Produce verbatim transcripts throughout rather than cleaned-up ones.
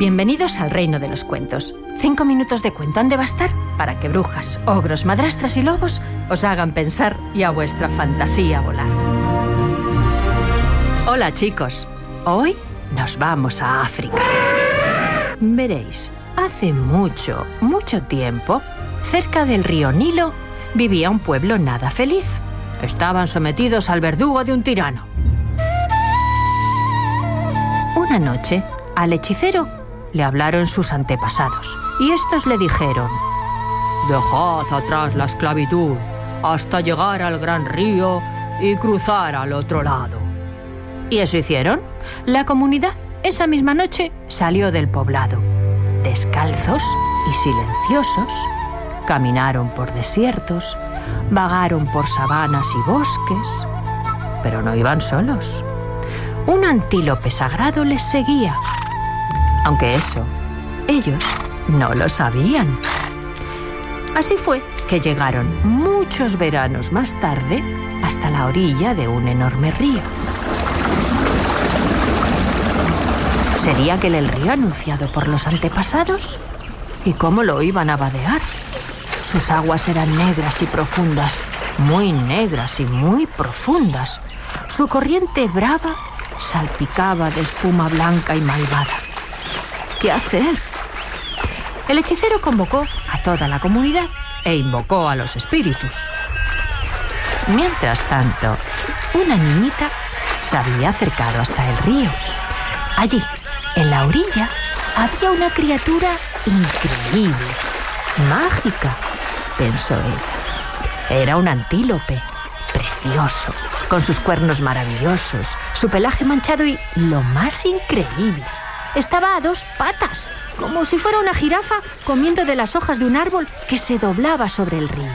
Bienvenidos al reino de los cuentos. Cinco minutos de cuento han de bastar para que brujas, ogros, madrastras y lobos os hagan pensar y a vuestra fantasía volar. Hola chicos, hoy nos vamos a África. Veréis, hace mucho, mucho tiempo, cerca del río Nilo, vivía un pueblo nada feliz. Estaban sometidos al verdugo de un tirano. Una noche, al hechicero le hablaron sus antepasados y estos le dijeron: «Dejad atrás la esclavitud hasta llegar al gran río y cruzar al otro lado». ¿Y eso hicieron? La comunidad esa misma noche salió del poblado. Descalzos y silenciosos, caminaron por desiertos, vagaron por sabanas y bosques, pero no iban solos. Un antílope sagrado les seguía, aunque eso ellos no lo sabían. Así fue que llegaron muchos veranos más tarde hasta la orilla de un enorme río. ¿Sería aquel el río anunciado por los antepasados? ¿Y cómo lo iban a vadear? Sus aguas eran negras y profundas, muy negras y muy profundas. Su corriente brava salpicaba de espuma blanca y malvada. ¿Qué hacer? El hechicero convocó a toda la comunidad e invocó a los espíritus. Mientras tanto, una niñita se había acercado hasta el río. Allí, en la orilla, había una criatura increíble, mágica, pensó ella. Era un antílope, precioso, con sus cuernos maravillosos, su pelaje manchado y, lo más increíble, estaba a dos patas, como si fuera una jirafa comiendo de las hojas de un árbol que se doblaba sobre el río.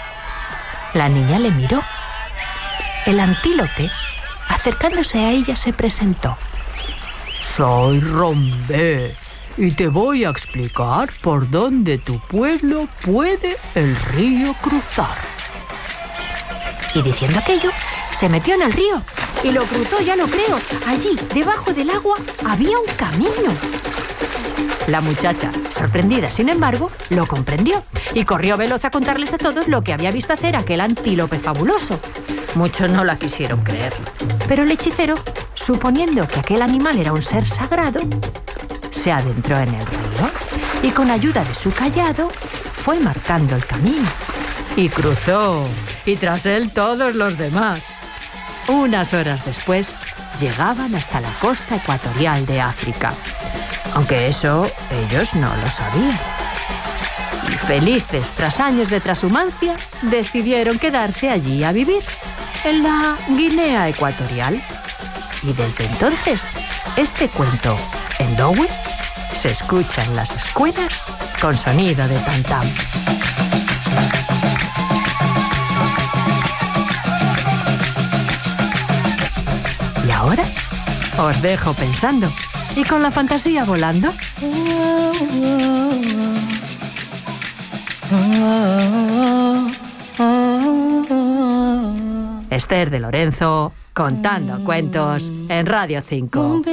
La niña le miró. El antílope, acercándose a ella, se presentó. «Soy Rombé y te voy a explicar por dónde tu pueblo puede el río cruzar». Y diciendo aquello, se metió en el río y lo cruzó, ya lo creo. Allí, debajo del agua, había un camino. La muchacha, sorprendida, sin embargo, lo comprendió y corrió veloz a contarles a todos lo que había visto hacer aquel antílope fabuloso. Muchos no la quisieron creer, pero el hechicero, suponiendo que aquel animal era un ser sagrado, se adentró en el río y con ayuda de su cayado fue marcando el camino. Y cruzó, y tras él todos los demás. Unas horas después llegaban hasta la costa ecuatorial de África, aunque eso ellos no lo sabían. Y felices tras años de trashumancia, decidieron quedarse allí a vivir, en la Guinea Ecuatorial. Y desde entonces, este cuento en Dowi se escucha en las escuelas con sonido de tam-tam. Y ahora os dejo pensando y con la fantasía volando. Esther de Lorenzo contando cuentos en Radio cinco.